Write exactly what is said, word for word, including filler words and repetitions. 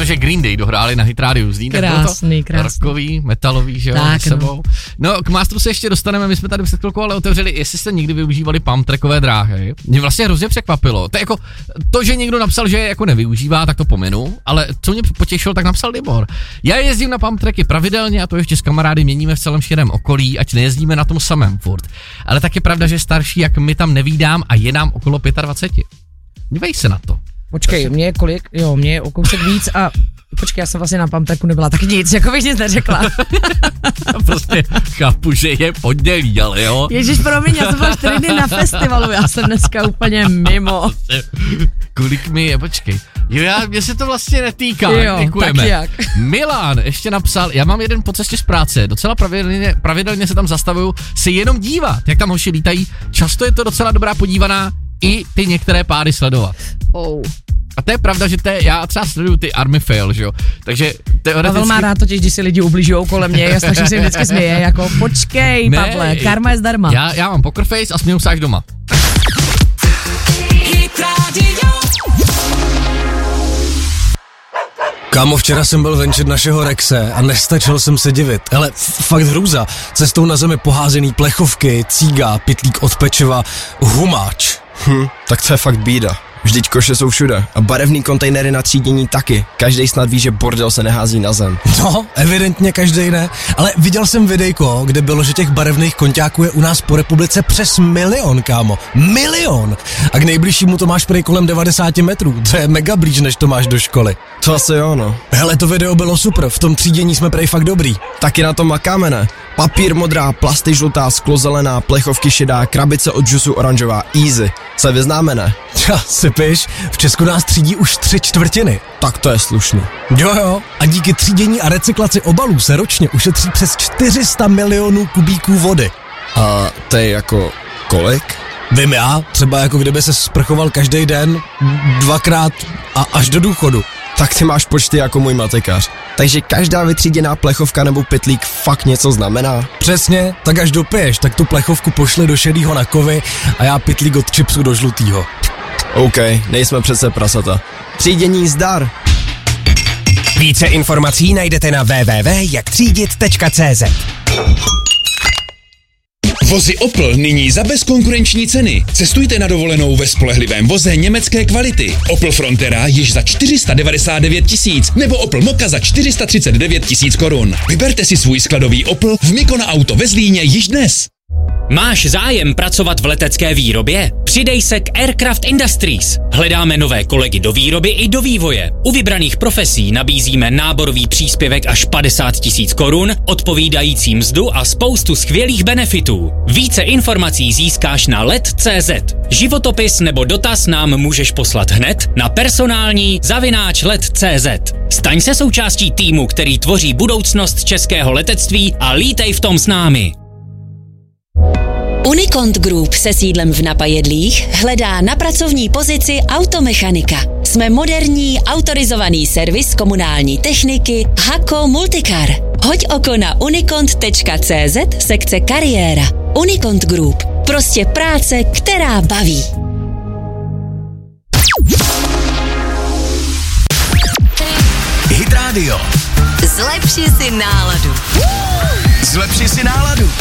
protože Green Day dohráli na Hit Radio Zlín, tak bylo to rockový, metalový, že jo, tak, s sebou. No. no, k Masteru se ještě dostaneme, my jsme tady před chvilkou ale otevřeli, jestli jste někdy využívali pump trackové dráhy. Mě vlastně hrozně překvapilo. To je jako, to, že někdo napsal, že je jako nevyužívá, tak to pominu, ale co mě potěšilo, tak napsal Libor. Já jezdím na pump tracky pravidelně a to ještě s kamarády měníme v celém širém okolí, ať nejezdíme na tom samém furt. Ale tak je pravda, že starší, jak my tam nevídám a je nám okolo dvacet pět. Dívej se na to. Počkej, mě je kolik, jo, mě je o kousek víc a počkej, já jsem vlastně na pump tracku nebyla, tak nic, jako bych nic neřekla. Prostě chápu, že je pondělí, ale jo. Ježiš, promiň, já jsem byla čtyři dny na festivalu, já jsem dneska úplně mimo. Kolik mi je, počkej. Jo, já, mě se to vlastně netýká, jo, děkujeme. Tak jak? Milan ještě napsal, já mám jeden po cestě z práce, docela pravidelně, pravidelně se tam zastavuju, se jenom dívat, jak tam hoši lítají, často je to docela dobrá podívaná, i ty některé páry sledovat. Oh. A to je pravda, že to je, já třeba sleduju ty Army Fail, že jo, takže teoreticky... Pavel má rád totiž, když si lidi ubližujou kolem mě, já strašně si vždycky směje, jako počkej, ne, Pavle, karma je zdarma. Já, já mám poker face a směju se až doma. Kámo, včera jsem byl venčit našeho Rexe a nestačil jsem se divit. Ale fakt hrůza. Cestou na zemi poházený plechovky, cíga, pytlík od pečiva, humáč. Hm, tak to je fakt bída. Vždyť koše jsou všude a barevný kontejnery na třídění taky. Každej snad ví, že bordel se nehází na zem. No, evidentně každej ne. Ale viděl jsem videjko, kde bylo, že těch barevných konťáků je u nás po republice přes milion, kámo. Milion! A k nejbližšímu to máš prej kolem devadesát metrů. To je mega blíž, než to máš do školy. To asi jo, no. Hele, to video bylo super, v tom třídění jsme prej fakt dobrý. Taky na tom makáme, ne? Papír modrá, plasty žlutá, sklo zelená, plechovky šedá, krabice od džusu oranžová, easy. Se vyznáme, ne? Ja, sypiš, v Česku nás třídí už tři čtvrtiny. Tak to je slušný. Jo jo, a díky třídění a recyklaci obalů se ročně ušetří přes čtyři sta milionů kubíků vody. A to je jako kolik? Vím já, třeba jako kdyby se sprchoval každý den, dvakrát a až do důchodu. Tak ty máš počty jako můj matikář. Takže každá vytříděná plechovka nebo pytlík fakt něco znamená? Přesně, tak až dopiješ, tak tu plechovku pošli do šedýho na kovy a já pytlík od chipsu do žlutýho. OK, nejsme přece prasata. Třídění zdar. Více informací najdete na w w w tečka jak třídit tečka c z. Vozy Opel nyní za bezkonkurenční ceny. Cestujte na dovolenou ve spolehlivém voze německé kvality. Opel Frontera již za čtyři sta devadesát devět tisíc nebo Opel Mokka za čtyři sta třicet devět tisíc korun. Vyberte si svůj skladový Opel v Mikona Auto ve Zlíně již dnes. Máš zájem pracovat v letecké výrobě? Přidej se k Aircraft Industries. Hledáme nové kolegy do výroby i do vývoje. U vybraných profesí nabízíme náborový příspěvek až padesát tisíc korun, odpovídající mzdu a spoustu skvělých benefitů. Více informací získáš na let tečka cé zet. Životopis nebo dotaz nám můžeš poslat hned na personální zavináč let tečka cé zet. Staň se součástí týmu, který tvoří budoucnost českého letectví a lítej v tom s námi. Unicont Group se sídlem v Napajedlích hledá na pracovní pozici automechanika. Jsme moderní, autorizovaný servis komunální techniky Hako Multicar. Hoď oko na unicont tečka cé zet sekce kariéra. Unicont Group. Prostě práce, která baví. Hit Radio. Zlepši si náladu. Zlepši si náladu.